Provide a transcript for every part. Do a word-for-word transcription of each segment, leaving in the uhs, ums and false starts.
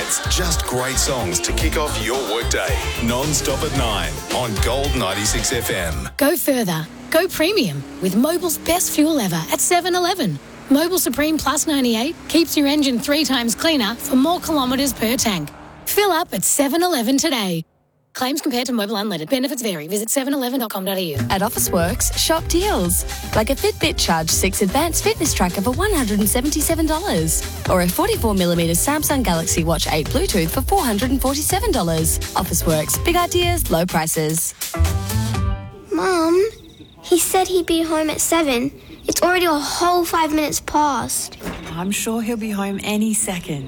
hits, just great songs to kick off your workday. Non-stop at nine on Gold ninety-six F M. Go further. Go premium with Mobil's best fuel ever at seven eleven. Mobil Supreme Plus ninety-eight keeps your engine three times cleaner for more kilometres per tank. Fill up at seven eleven today. Claims compared to Mobil Unleaded. Benefits vary. Visit seven eleven dot com dot a u. At Officeworks, shop deals. Like a Fitbit Charge six Advanced Fitness Tracker for one hundred seventy-seven dollars. Or a forty-four millimetre Samsung Galaxy Watch eight Bluetooth for four hundred forty-seven dollars. Officeworks. Big ideas, low prices. Mum, he said he'd be home at seven. It's already a whole five minutes past. I'm sure he'll be home any second.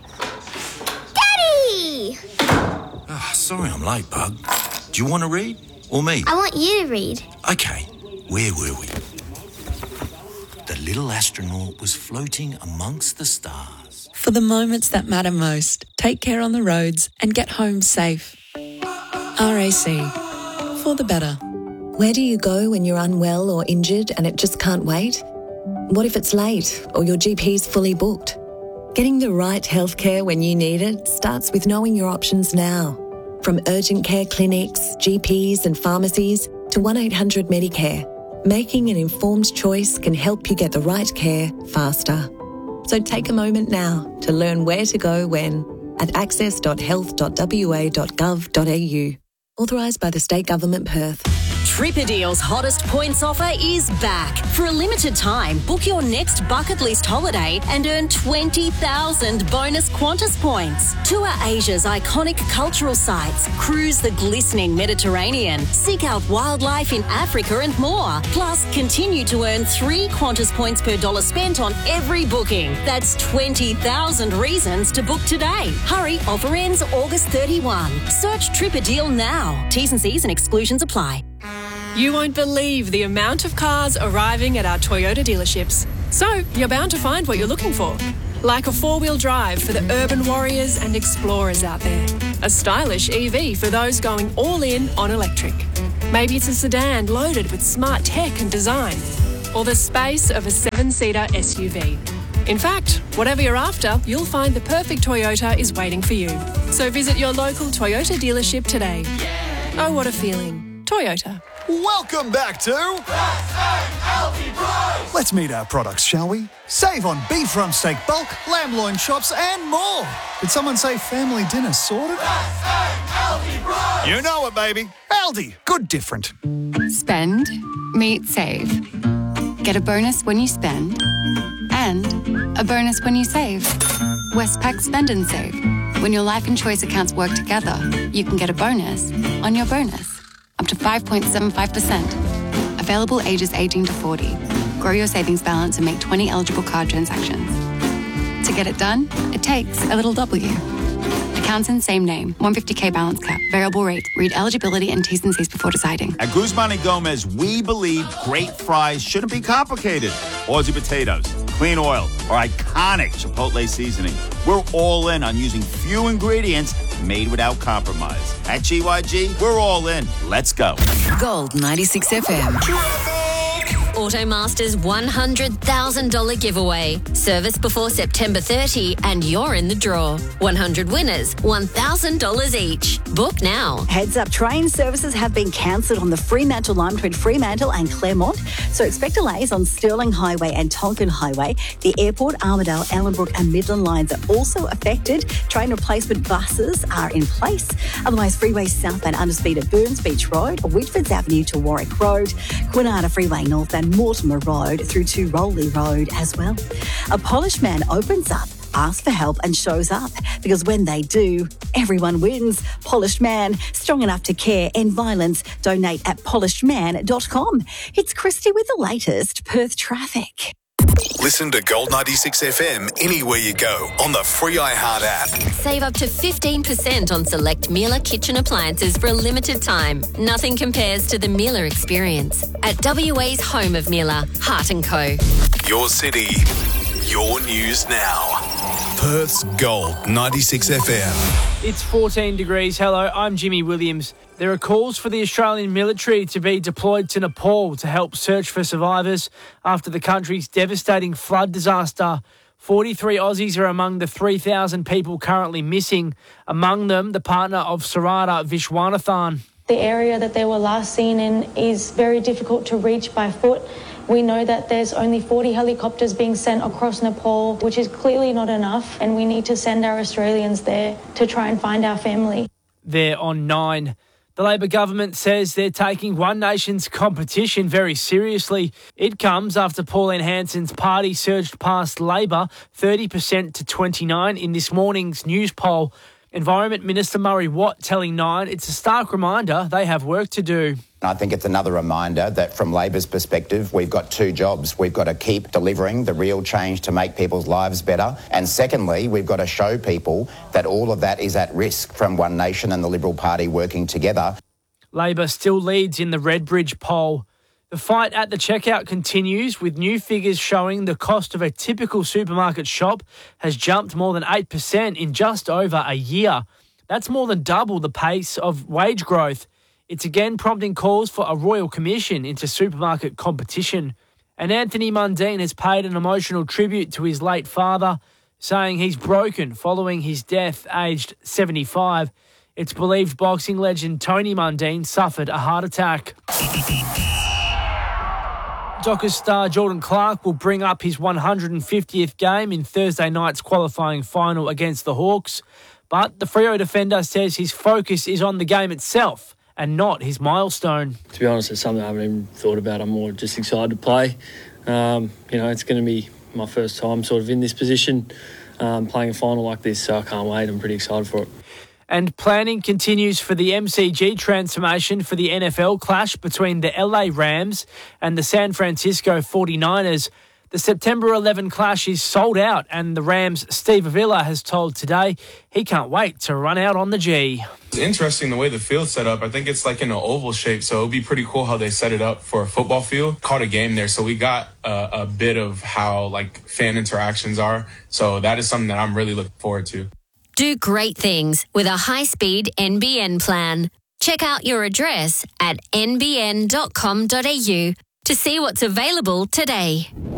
Daddy! Oh, sorry I'm late, Bug. Do you want to read? Or me? I want you to read. Okay, where were we? The little astronaut was floating amongst the stars. For the moments that matter most, take care on the roads and get home safe. R A C. For the better. Where do you go when you're unwell or injured and it just can't wait? What if it's late or your G P's fully booked? Getting the right healthcare when you need it starts with knowing your options now. From urgent care clinics, G Ps and pharmacies to one eight hundred Medicare, making an informed choice can help you get the right care faster. So take a moment now to learn where to go when at access dot health dot w a dot gov dot a u. Authorised by the State Government, Perth. Tripadeal's hottest points offer is back. For a limited time, book your next bucket list holiday and earn twenty thousand bonus Qantas points. Tour Asia's iconic cultural sites, cruise the glistening Mediterranean, seek out wildlife in Africa and more. Plus, continue to earn three Qantas points per dollar spent on every booking. That's twenty thousand reasons to book today. Hurry, offer ends August thirty-first. Search Tripadeal now. T's and C's and exclusions apply. You won't believe the amount of cars arriving at our Toyota dealerships. So, you're bound to find what you're looking for. Like a four-wheel drive for the urban warriors and explorers out there. A stylish E V for those going all in on electric. Maybe it's a sedan loaded with smart tech and design. Or the space of a seven-seater S U V. In fact, whatever you're after, you'll find the perfect Toyota is waiting for you. So visit your local Toyota dealership today. Oh, what a feeling. Toyota. Welcome back to Let's meet our products, shall we? Save on beef rump steak bulk, lamb loin chops and more. Did someone say family dinner sorted? You know it, baby. Aldi. Good different. Spend, meet, save. Get a bonus when you spend and a bonus when you save. Westpac Spend and Save. When your life and choice accounts work together, you can get a bonus on your bonus. Up to five point seven five percent. Available ages eighteen to forty. Grow your savings balance and make twenty eligible card transactions. To get it done, it takes a little W. Accounts in same name. one hundred fifty k balance cap. Variable rate. Read eligibility and T's and C's before deciding. At Guzman and Gomez, we believe great fries shouldn't be complicated. Aussie potatoes, clean oil, or iconic Chipotle seasoning. We're all in on using few ingredients made without compromise. At G Y G, we're all in. Let's go. Gold ninety-six F M. Automaster's one hundred thousand dollars giveaway. Service before September thirtieth and you're in the draw. one hundred winners, one thousand dollars each. Book now. Heads up, train services have been cancelled on the Fremantle line between Fremantle and Claremont. So expect delays on Stirling Highway and Tonkin Highway. The Airport, Armidale, Ellenbrook and Midland lines are also affected. Train replacement buses are in place. Otherwise, freeway southbound underspeed at Burns Beach Road, Whitfords Avenue to Warwick Road, Quinana Freeway northbound Mortimer Road through to Rowley Road as well. A Polished Man opens up, asks for help and shows up, because when they do, everyone wins. Polished Man, strong enough to care, end violence. Donate at polished man dot com. It's Christy with the latest Perth traffic. Listen to Gold ninety-six F M anywhere you go on the free iHeart app. Save up to fifteen percent on select Miele kitchen appliances for a limited time. Nothing compares to the Miele experience. At W A's home of Miele, Hart and Co. Your city, your news now. Perth's Gold ninety-six F M. It's fourteen degrees. Hello, I'm Jimmy Williams. There are calls for the Australian military to be deployed to Nepal to help search for survivors after the country's devastating flood disaster. forty-three Aussies are among the three thousand people currently missing, among them the partner of Sarada Vishwanathan. The area that they were last seen in is very difficult to reach by foot. We know that there's only forty helicopters being sent across Nepal, which is clearly not enough, and we need to send our Australians there to try and find our family. They're on nine. The Labor government says they're taking One Nation's competition very seriously. It comes after Pauline Hanson's party surged past Labor thirty percent to twenty-nine in this morning's news poll. Environment Minister Murray Watt telling Nine it's a stark reminder they have work to do. I think it's another reminder that from Labor's perspective, we've got two jobs. We've got to keep delivering the real change to make people's lives better. And secondly, we've got to show people that all of that is at risk from One Nation and the Liberal Party working together. Labor still leads in the Redbridge poll. The fight at the checkout continues, with new figures showing the cost of a typical supermarket shop has jumped more than eight percent in just over a year. That's more than double the pace of wage growth. It's again prompting calls for a royal commission into supermarket competition. And Anthony Mundine has paid an emotional tribute to his late father, saying he's broken following his death aged seventy-five. It's believed boxing legend Tony Mundine suffered a heart attack. Dockers star Jordan Clark will bring up his one hundred fiftieth game in Thursday night's qualifying final against the Hawks. But the Freo defender says his focus is on the game itself and not his milestone. To be honest, it's something I haven't even thought about. I'm more just excited to play. Um, you know, it's going to be my first time sort of in this position, um, playing a final like this, so I can't wait. I'm pretty excited for it. And planning continues for the M C G transformation for the N F L clash between the L A Rams and the San Francisco forty-niners. The September eleventh clash is sold out, and the Rams' Steve Avila has told Today he can't wait to run out on the G. It's interesting the way the field's set up. I think it's like in an oval shape, so it'll be pretty cool how they set it up for a football field. Caught a game there, so we got a, a bit of how like fan interactions are. So that is something that I'm really looking forward to. Do great things with a high-speed N B N plan. Check out your address at n b n dot com dot a u to see what's available today.